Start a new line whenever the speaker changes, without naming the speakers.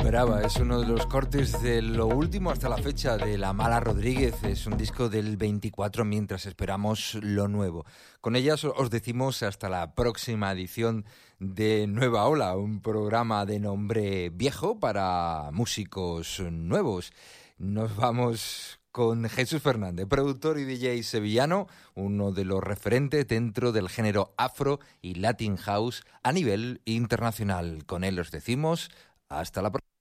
Brava es uno de los cortes de lo último hasta la fecha de La Mala Rodríguez. Es un disco del 24 mientras esperamos lo nuevo. Con ellas os decimos hasta la próxima edición de Nueva Ola, un programa de nombre viejo para músicos nuevos. Nos vamos con Jesús Fernández, productor y DJ sevillano, uno de los referentes dentro del género afro y Latin House a nivel internacional. Con él os decimos hasta la próxima.